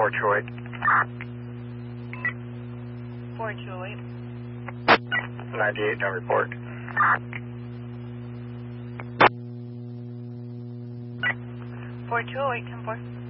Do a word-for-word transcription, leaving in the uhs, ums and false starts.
four two eight. four two eight. ninety-eight, no report. four two eight, ten four.